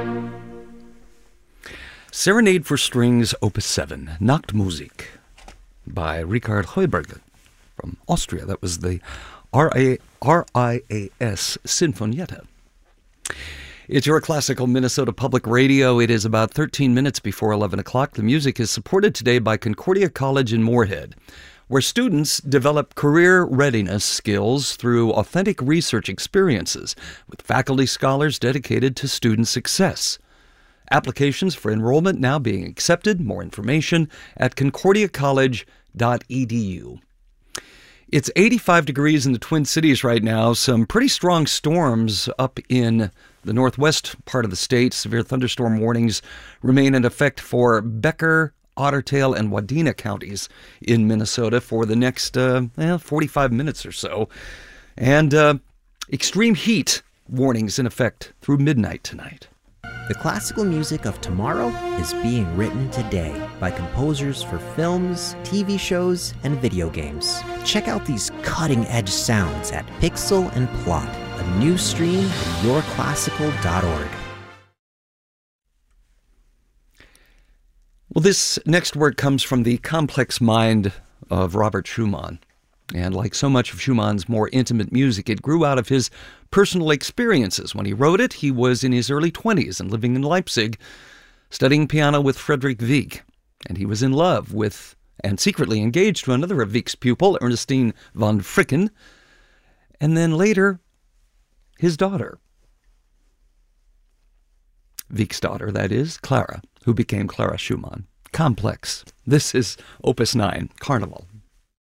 Serenade for Strings, Opus 7, Nachtmusik, by Richard Heuberger from Austria. That was the RIAS Sinfonietta. It's your classical Minnesota Public Radio. It is about 13 minutes before 11 o'clock. The music is supported today by Concordia College in Moorhead, where students develop career readiness skills through authentic research experiences with faculty scholars dedicated to student success. Applications for enrollment now being accepted. More information at concordiacollege.edu. It's 85 degrees in the Twin Cities right now. Some pretty strong storms up in the northwest part of the state. Severe thunderstorm warnings remain in effect for Becker, Otter Tail, and Wadena counties in Minnesota for the next 45 minutes or so. And extreme heat warnings in effect through midnight tonight. The classical music of tomorrow is being written today by composers for films, TV shows, and video games. Check out these cutting-edge sounds at Pixel and Plot, a new stream at yourclassical.org. Well, this next work comes from the complex mind of Robert Schumann. And like so much of Schumann's more intimate music, it grew out of his personal experiences. When he wrote it, he was in his early 20s and living in Leipzig, studying piano with Friedrich Wieck. And he was in love with and secretly engaged to another of Wieck's pupil, Ernestine von Fricken, and then later, his daughter. Wieck's daughter, that is, Clara, who became Clara Schumann. Complex. This is Opus 9, Carnival.